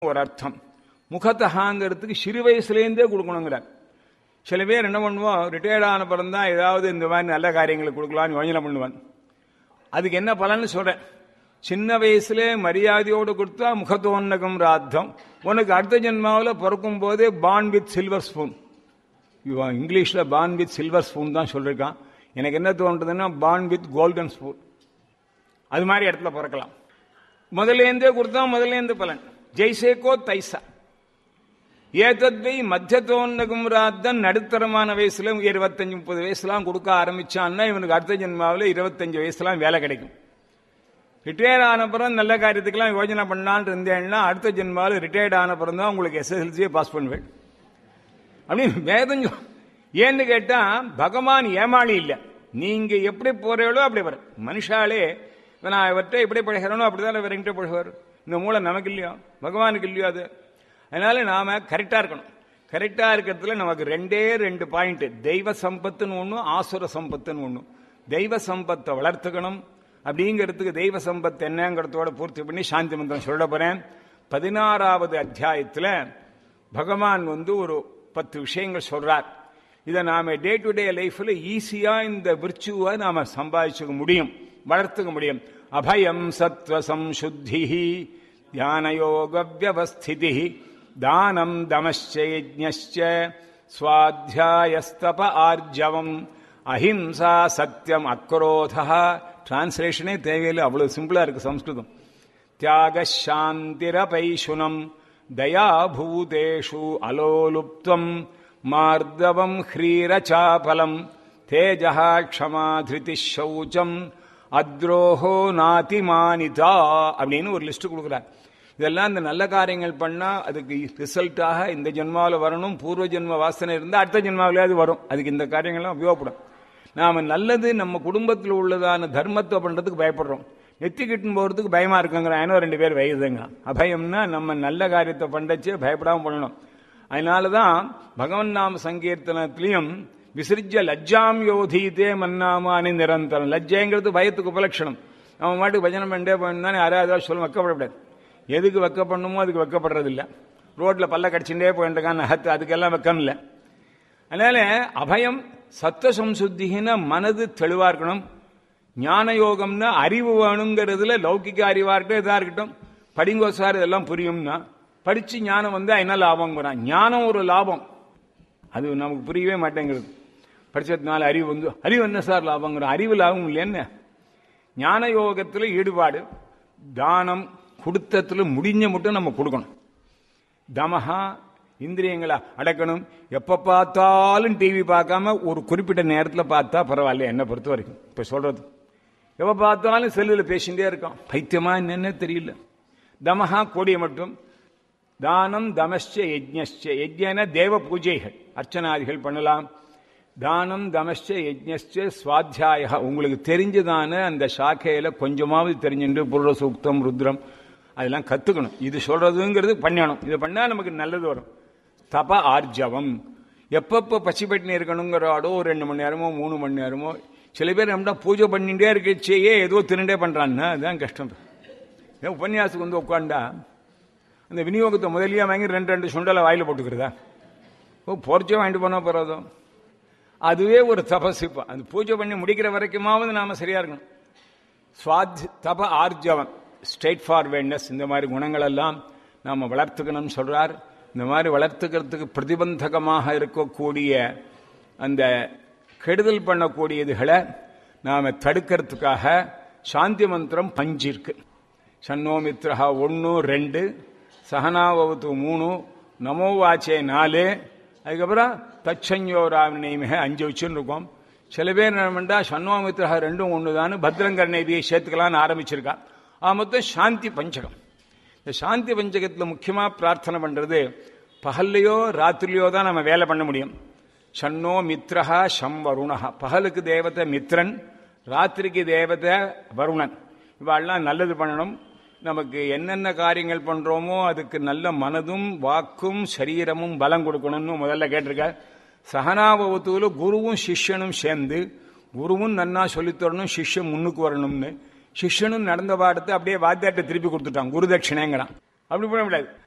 ஒரு அர்த்தம். முகத்தகாங்கிறதுக்கு சிறு வயசுலேருந்தே கொடுக்கணுங்கிறார். சில பேர் என்ன பண்ணுவோம், ரிட்டையர்ட் ஆன பிறந்தான் தான் ஏதாவது இந்த மாதிரி நல்ல காரியங்களை கொடுக்கலான்னு யோஜனை பண்ணுவான். அதுக்கு என்ன பலன்னு சொல்றேன். சின்ன வயசுல மரியாதையோடு கொடுத்தா முகத்தோன்னகம் ராத்தம். உனக்கு அடுத்த ஜென்மாவில் பிறக்கும் போதே பார்ன் வித் சில்வர் ஸ்பூன். இங்கிலீஷ்ல பார்ன் வித் சில்வர் ஸ்பூன் தான் சொல்லிருக்கான். எனக்கு என்ன தோன்றதுன்னா பார்ன் வித் கோல்டன் ஸ்பூன். அது மாதிரி இடத்துல பிறக்கலாம். முதலேந்தே கொடுத்தா முதலேந்து பலன். ஜெய்சேகோ தைசா ஏதத்வை மத்தியத்தோன்னகம் ராத்தன். நடுத்தரமான வயசுல 25-30 வயசுலாம் கொடுக்க ஆரம்பிச்சான்னா இவனுக்கு அடுத்த ஜென்மாவில் 25 வயசுலாம் வேலை கிடைக்கும். ரிட்டையர்ட் ஆன பிறகு நல்ல காரியத்துக்கெல்லாம் யோஜனை பண்ணான்னு இருந்தேன்னா அடுத்த ஜென்மாவில் ரிட்டையர்ட் ஆன பிறகு தான் உங்களுக்கு SSLC பாஸ் பண்ணுவேன் அப்படின்னு வேதம். ஏன்னு கேட்டா பகவான் ஏமாளி இல்லை. நீங்க எப்படி போறீங்களோ அப்படி வர மனுஷாலே நான் இவர்கிட்ட எப்படி பழகிறனோ அப்படிதான் இவர்கிட்ட பழகுவார். இந்த மூளை நமக்கு இல்லையோ பகவானுக்கு இல்லையோ அது. அதனால நாம கரெக்டா இருக்கணும். கரெக்டா இருக்கிறதுல நமக்கு 2 பாயிண்ட். தெய்வ சம்பத்துன்னு ஒண்ணு, ஆசுர சம்பத்துன்னு ஒண்ணு. தெய்வ சம்பத்தை வளர்த்துக்கணும். அப்படிங்கிறதுக்கு தெய்வ சம்பத் என்னங்கிறதோட பூர்த்தி பண்ணி சாந்தி மந்திரம் சொல்ல போறேன். 16வது அத்தியாயத்துல பகவான் ஒரு 10 விஷயங்கள் சொல்றார். இதை நாம டே டு டே லைஃப்ல ஈஸியா இந்த விர்ச்சுவை நாம சம்பாதிச்சுக்க முடியும், வளர்த்துக்க முடியும். அபயம் சத்வ சம்சுத்தி தியானயோக வியவஸ்திதி தானம் தமச்ச யஜ்ஞச்ச ஸ்வாத்யாயஸ்தப ஆர்ஜவம் அஹிம்சா சத்யம் அக்ரோதா. டிரான்ஸ்லேஷனே தேவையில்லை, அவ்வளவு சிம்பிளா இருக்கு சம்ஸ்கிருதம். தியாக சாந்திரபைஷுனம் தயாபூதேஷு அலோலுப்தம் மார்தவம் ஹ்ரீரசாபலம் தேஜஹ க்ஷமா திருதி சௌச்சம் அத்ரோஹோ நாதிமானிதா அப்படின்னு ஒரு லிஸ்ட் கொடுக்குறார். இதெல்லாம் இந்த நல்ல காரியங்கள் பண்ணா அதுக்கு ரிசல்ட்டாக இந்த ஜென்மாவில் வரணும். பூர்வ ஜென்ம வாசனை இருந்தால் அடுத்த ஜென்மாவிலேயாவது வரும். அதுக்கு இந்த காரியங்கள்லாம் உபயோகப்படும். நாம நல்லது நம்ம குடும்பத்தில் உள்ளதான தர்மத்தை பண்றதுக்கு பயப்படுறோம். நெத்திக்கிட்டு போறதுக்கு பயமா இருக்குங்கிற 2 பேர் வயதுங்க. அபயம்னா நம்ம நல்ல காரியத்தை பண்றச்சே பயப்படாம பண்ணணும். அதனாலதான் பகவன் நாம சங்கீர்த்தனத்திலையும் விசிறிஜ லஜ்ஜாம் யோதீதே மன்னாமானி நிரந்தரம். லஜ்ஜைங்கிறது பயத்துக்கு உபலட்சணம். அவன் மாட்டுக்கு பஜனை பண்ணே போயிருந்தானே யாராவது சொல்ல வைக்கப்படக்கூடாது. எதுக்கு வைக்க பண்ணுமோ அதுக்கு வைக்கப்படுறது இல்லை. ரோட்ல பல்ல கடிச்சுட்டே போயிட்டுருக்கான் நகத்து, அதுக்கெல்லாம் வெக்கம் இல்லை. அதனால அபயம் சத்வ சம்சுத்தின்னா மனது தெளிவா இருக்கணும். ஞான யோகம்னா அறிவு வேணுங்கிறதுல லௌகிக அறிவா இருக்கட்டும் இதா இருக்கட்டும். படிங்கோ சார் இதெல்லாம் புரியும்னா படிச்சு ஞானம் என்ன லாபம். ஞானம் ஒரு லாபம், அது நமக்கு புரியவே மாட்டேங்கிறது. படிச்சதுனால அறிவு என்ன சார் லாபங்கிற. அறிவு லாபம் இல்லைன்னு. ஞான யோகத்துல ஈடுபாடு, தானம் கொடுத்தத்துல முடிஞ்ச மட்டும் நம்ம கொடுக்கணும். தமஹா இந்திரியங்களா அடக்கணும். எப்ப பார்த்தாலும் டிவி பார்க்காம ஒரு குறிப்பிட்ட நேரத்தில் பார்த்தா பரவாயில்ல என்னை பொறுத்த வரைக்கும். இப்ப சொல்றது எப்ப பார்த்தாலும் செல்லுல பேசிட்டே இருக்கோம். பைத்தியமா என்னன்னு தெரியல. தமஹா கூடிய மட்டும். தானம் தமஸ்ச யஜ்ஞஸ்ச. யஜ்ஞன தேவ பூஜைகள் அர்ச்சனாதிகள் பண்ணலாம். தானம் தமஸ்ச யஜ்ஞஸ்ச ஸ்வாத்தியாய. உங்களுக்கு தெரிஞ்சதான அந்த சாக்கையில கொஞ்சமாவது தெரிஞ்சுட்டு புருட சூக்தம் ருத்ரம் அதெல்லாம் கத்துக்கணும். இது சொல்றதுங்கிறது பண்ணணும். இது பண்ணா நமக்கு நல்லது வரும். தப ஆர்ஜவம். எப்பப்ப பசிப்பட்டினி இருக்கணுங்கிறாடோ 2 மணி நேரமோ 3 மணி நேரமோ. சில பேர் நம்மளா பூஜை பண்ணிட்டே இருக்கச்சேயே ஏதோ திருண்டே பண்றான்னா அதுதான் கஷ்டம். உபன்யாசத்துக்கு உட்காண்டா அந்த விநியோகத்தை முதலியா வாங்கி 2 சுண்டலை வாயில போட்டுக்கிறதா. போர்ச்சே வாங்கிட்டு போனா போறதோ அதுவே ஒரு தபசிப்பா. அந்த பூஜை பண்ணி முடிக்கிற வரைக்குமாவது நாம சரியா இருக்கணும். தப ஆர்ஜவம், ஸ்ட்ரெயிட் ஃபார்வேர்ட்னஸ், இந்த மாதிரி குணங்கள் எல்லாம் நாம வளர்த்துக்கணும்னு சொல்றார். இந்த மாதிரி வளர்த்துக்கிறதுக்கு பிரதிபந்தகமாக இருக்கக்கூடிய அந்த கெடுதல் பண்ணக்கூடியதுகளை நாம தடுக்கிறதுக்காக சாந்தி மந்திரம் 5 இருக்கு. சன்னோமித்ரஹா 1 2 சகனாவது 3 நமோ வாச்சே 4 அதுக்கப்புறம் தச்சஞ்சோராமினிமிக 5 வச்சுன்னு இருக்கோம். சில பேர் என்ன பண்ணா சன்னோமித்ரஹா 2 1 தான் பத்ரங்கர்ணேதியை சேர்த்துக்கலான்னு ஆரம்பிச்சிருக்கா. மொத்தம் சாந்தி பஞ்சகம். இந்த சாந்தி பஞ்சகத்தில் முக்கியமா பிரார்த்தனை பண்றது பகல்லையோ ராத்திரிலையோ தான் நம்ம வேலை பண்ண முடியும். சன்னோ மித்ரஹா சம் வருணஹா. பகலுக்கு தேவதை மித்ரன், ராத்திரிக்கு தேவதை வருணன். இவாள்லாம் நல்லது பண்ணணும். நமக்கு என்னென்ன காரியங்கள் பண்றோமோ அதுக்கு நல்ல மனதும் வாக்கும் சரீரமும் பலம் கொடுக்கணும்னு முதல்ல கேட்டிருக்க. சகனாபவத்துல குருவும் சிஷ்யனும் சேர்ந்து குருவும் நன்னா சொல்லித்தரணும், சிஷ்யம் முன்னுக்கு வரணும்னு. சிஷ்யனும் நடந்த பாடத்தை அப்படியே வாத்தியாட்ட திருப்பி கொடுத்துட்டான், குரு தட்சிணைங்கிறான். அப்படி பண்ண முடியாது.